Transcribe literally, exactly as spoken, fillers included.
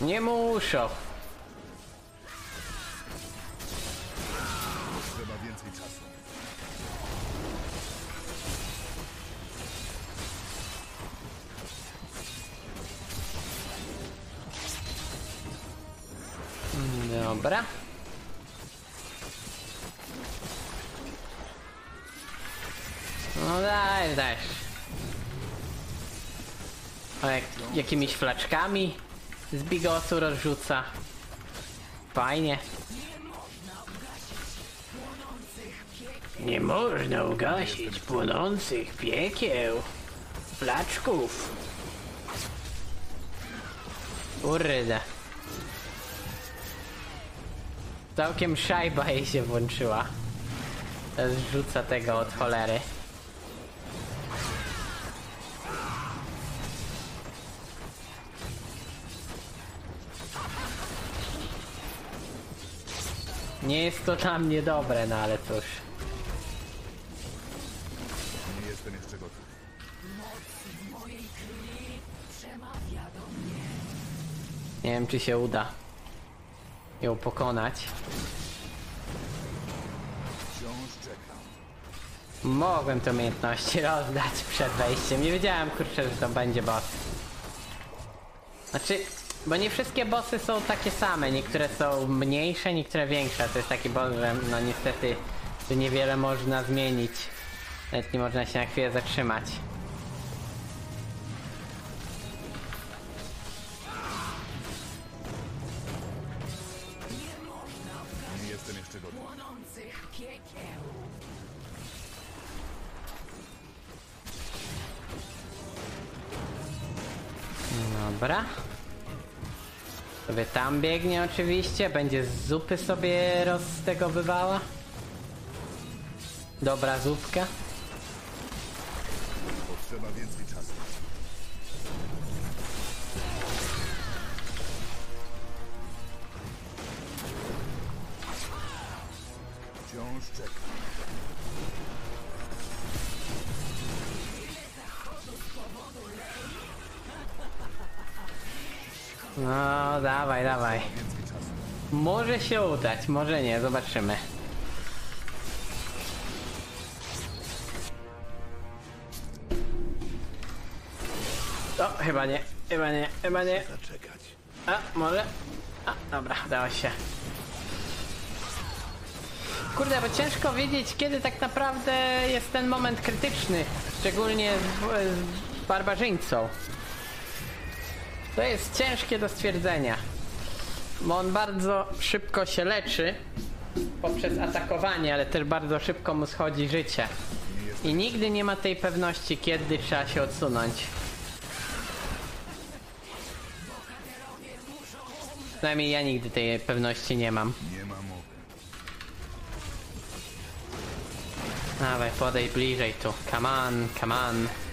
Nie muszą. Trzeba więcej czasu. Dobra. No daj, daj. O, jak, jakimiś flaczkami z bigosu rozrzuca. Fajnie. Nie można ugasić płonących piekieł. Flaczków. Kurde. Całkiem szajba jej się włączyła. Zrzuca tego od cholery. Nie jest to dla mnie dobre, no ale cóż. Nie jestem jeszcze gotów. Nie wiem, czy się uda ją pokonać. Wciąż czekam. Mogłem te umiejętności rozdać przed wejściem. Nie wiedziałem, kurczę, że to będzie boss. Znaczy, bo nie wszystkie bossy są takie same. Niektóre są mniejsze, niektóre większe. To jest taki boss, że no niestety tu niewiele można zmienić. Nawet nie można się na chwilę zatrzymać. Nie jestem jeszcze gotów. Dobra. Sobie tam biegnie oczywiście. Będzie z zupy sobie roztegowywała. Dobra zupka. Potrzeba więcej czasu. Wciąż czekam. No, dawaj, dawaj. Więcej czasu. Może się udać, może nie, zobaczymy. O, chyba nie, chyba nie, chyba nie. Zaczekać. A, może? A, dobra, udało się. Kurde, bo ciężko wiedzieć, kiedy tak naprawdę jest ten moment krytyczny. Szczególnie z, z barbarzyńcą. To jest ciężkie do stwierdzenia. Bo on bardzo szybko się leczy poprzez atakowanie, ale też bardzo szybko mu schodzi życie. I nigdy nie ma tej pewności, kiedy trzeba się odsunąć. Przynajmniej ja nigdy tej pewności nie mam. Nie ma mowy. Dawaj, podejdź bliżej tu. Come on, come on.